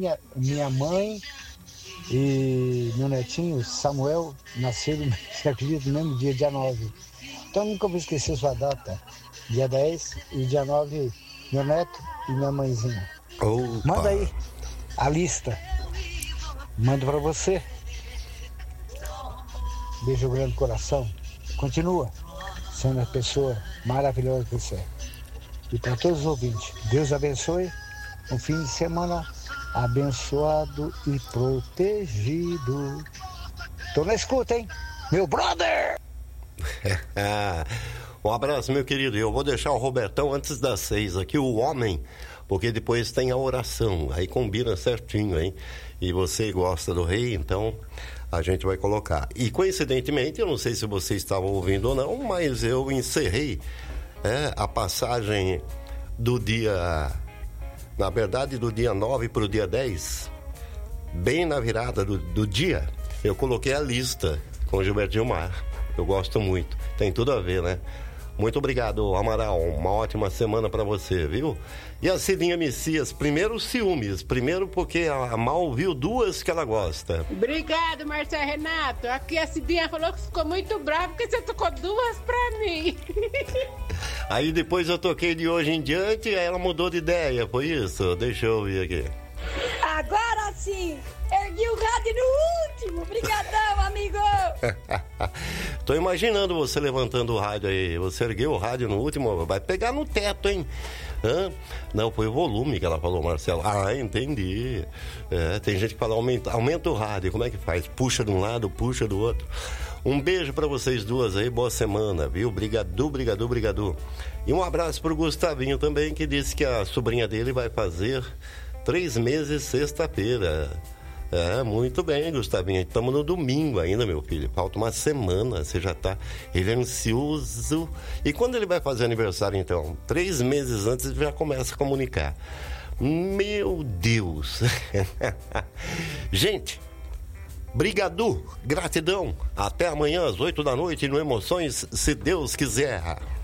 minha mãe e meu netinho, Samuel, nasceram, você acredita, no mesmo dia 9. Então nunca vou esquecer sua data. Dia 10 e dia 9, meu neto e minha mãezinha. Opa. Manda aí a lista. Mando pra você. Beijo grande no coração. Continua sendo a pessoa maravilhosa que você é. E para todos os ouvintes, Deus abençoe. Um fim de semana abençoado e protegido. Tô na escuta, hein? Meu brother! Um abraço, meu querido. Eu vou deixar o Robertão antes das 6 aqui, o homem, porque depois tem a oração. Aí combina certinho, hein? E você gosta do rei, então a gente vai colocar. E coincidentemente, eu não sei se você estava ouvindo ou não, mas eu encerrei a passagem do dia, na verdade, do dia 9 para o dia 10, bem na virada do dia, eu coloquei a lista com o Gilberto Gilmar. Eu gosto muito, tem tudo a ver, né? Muito obrigado, Amaral, uma ótima semana pra você, viu? E a Cidinha Messias, primeiro ciúmes, primeiro porque a Mal viu duas que ela gosta. Obrigado, Marcelo Renato. Aqui a Cidinha falou que ficou muito brava porque você tocou duas pra mim. Aí depois eu toquei de hoje em diante e ela mudou de ideia, foi isso? Deixa eu ouvir aqui. Agora sim, ergui o rádio no último. Obrigadão, amigo. Tô imaginando você levantando o rádio aí. Você ergueu o rádio no último, vai pegar no teto, hein? Não, foi o volume que ela falou, Marcelo. Ah, entendi. Tem gente que fala, aumenta o rádio. Como é que faz? Puxa de um lado, puxa do outro. Um beijo pra vocês duas aí, boa semana, viu? Brigadu. E um abraço pro Gustavinho também, que disse que a sobrinha dele vai fazer 3 meses sexta-feira. Muito bem, Gustavinho. Estamos no domingo ainda, meu filho. Falta uma semana, você já tá... Ele é ansioso. E quando ele vai fazer aniversário, então? 3 meses antes ele já começa a comunicar. Meu Deus! Gente, brigadu, gratidão. Até amanhã às 8 da noite no Emoções, se Deus quiser.